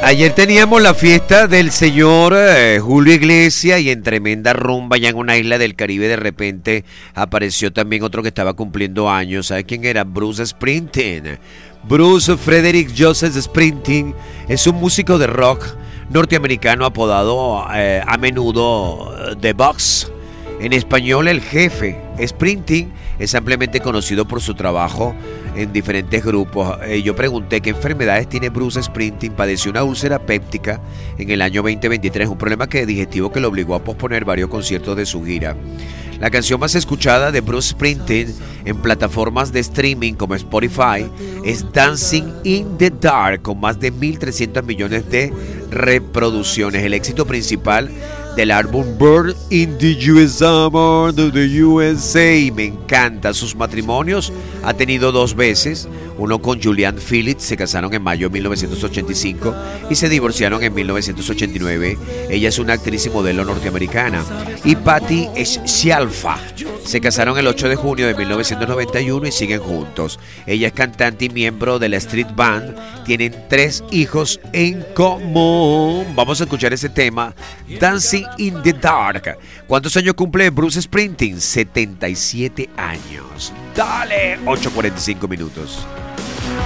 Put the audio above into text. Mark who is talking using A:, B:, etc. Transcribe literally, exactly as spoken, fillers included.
A: Ayer teníamos la fiesta del señor eh, Julio Iglesias y en tremenda rumba ya en una isla del Caribe de repente apareció también otro que estaba cumpliendo años. ¿Sabe quién era? Bruce Springsteen. Bruce Frederick Joseph Springsteen es un músico de rock norteamericano apodado eh, a menudo The Box. En español, el jefe. Springsteen es ampliamente conocido por su trabajo en diferentes grupos. Eh, yo pregunté qué enfermedades tiene Bruce Springsteen. Padeció una úlcera péptica en el año veinte veintitrés, un problema que digestivo que lo obligó a posponer varios conciertos de su gira. La canción más escuchada de Bruce Springsteen en plataformas de streaming como Spotify es Dancing in the Dark, con más de mil trescientos millones de reproducciones. El éxito principal del álbum Born in the U S A, Born in the U S A. Me encanta. Sus matrimonios ha tenido dos veces. Uno con Julianne Phillips, se casaron en mayo de mil novecientos ochenta y cinco y se divorciaron en mil novecientos ochenta y nueve. Ella es una actriz y modelo norteamericana. Y Patti Scialfa se casaron el ocho de junio de mil novecientos noventa y uno y siguen juntos. Ella es cantante y miembro de la Street Band. Tienen tres hijos en común. Vamos a escuchar ese tema, Dancing in the Dark. ¿Cuántos años cumple Bruce Springsteen? setenta y siete años. Dale, ocho cuarenta y cinco minutos.